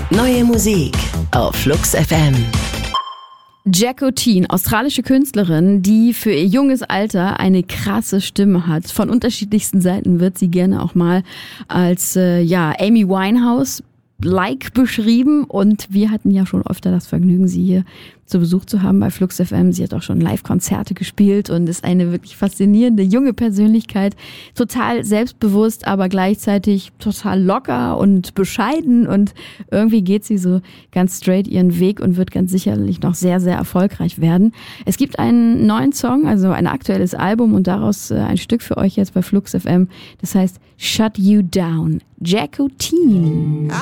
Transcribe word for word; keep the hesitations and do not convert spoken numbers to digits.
Neue Musik auf Flux F M. Jacquotine, australische Künstlerin, die für ihr junges Alter eine krasse Stimme hat. Von unterschiedlichsten Seiten wird sie gerne auch mal als äh, ja Amy Winehouse like beschrieben und wir hatten ja schon öfter das Vergnügen, sie hier zu Besuch zu haben bei Flux F M. Sie hat auch schon Live-Konzerte gespielt und ist eine wirklich faszinierende junge Persönlichkeit, total selbstbewusst, aber gleichzeitig total locker und bescheiden und irgendwie geht sie so ganz straight ihren Weg und wird ganz sicherlich noch sehr, sehr erfolgreich werden. Es gibt einen neuen Song, also ein aktuelles Album und daraus ein Stück für euch jetzt bei Flux F M. Das heißt Shut You Down. Jacquotine.